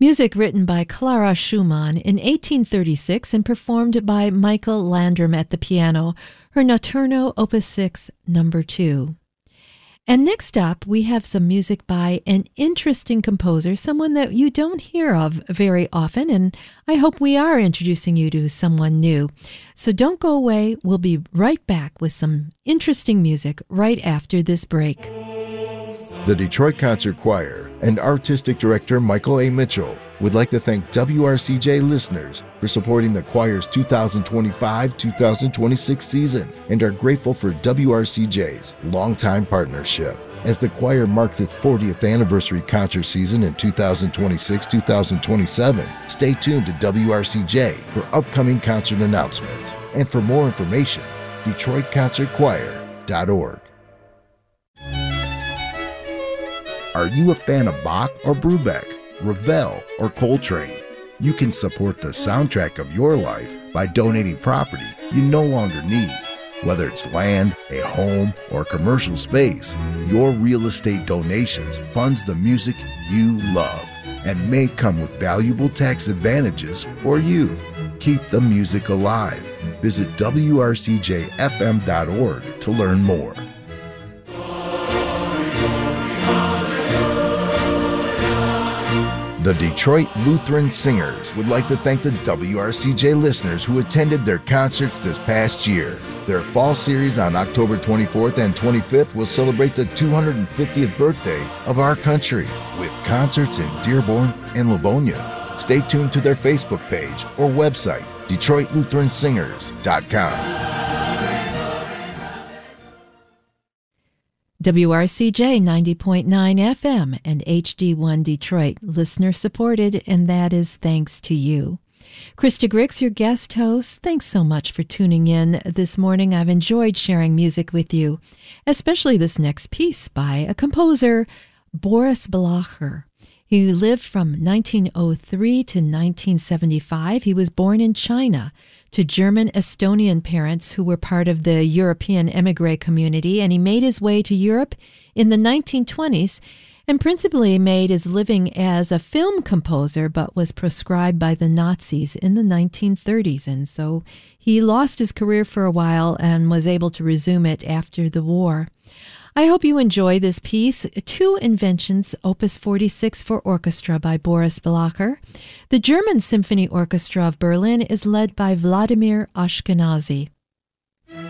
Music written by Clara Schumann in 1836 and performed by Michael Landrum at the piano, her Notturno Opus 6, number 2. And next up, we have some music by an interesting composer, someone that you don't hear of very often, and I hope we are introducing you to someone new. So don't go away. We'll be right back with some interesting music right after this break. The Detroit Concert Choir and Artistic Director Michael A. Mitchell would like to thank WRCJ listeners for supporting the choir's 2025-2026 season and are grateful for WRCJ's longtime partnership. As the choir marks its 40th anniversary concert season in 2026-2027, stay tuned to WRCJ for upcoming concert announcements. And for more information, DetroitConcertChoir.org. Are you a fan of Bach or Brubeck, Ravel or Coltrane? You can support the soundtrack of your life by donating property you no longer need. Whether it's land, a home, or commercial space, your real estate donations funds the music you love and may come with valuable tax advantages for you. Keep the music alive. Visit WRCJFM.org to learn more. The Detroit Lutheran Singers would like to thank the WRCJ listeners who attended their concerts this past year. Their fall series on October 24th and 25th will celebrate the 250th birthday of our country with concerts in Dearborn and Livonia. Stay tuned to their Facebook page or website, DetroitLutheransingers.com. WRCJ 90.9 FM and HD1 Detroit, listener supported, and that is thanks to you. Krista Grix, your guest host, thanks so much for tuning in this morning. I've enjoyed sharing music with you, especially this next piece by a composer, Boris Blacher. He lived from 1903 to 1975. He was born in China to German-Estonian parents who were part of the European emigre community, and he made his way to Europe in the 1920s and principally made his living as a film composer, but was proscribed by the Nazis in the 1930s. And so he lost his career for a while and was able to resume it after the war. I hope you enjoy this piece, Two Inventions, Opus 46 for Orchestra by Boris Blacher. The German Symphony Orchestra of Berlin is led by Vladimir Ashkenazy.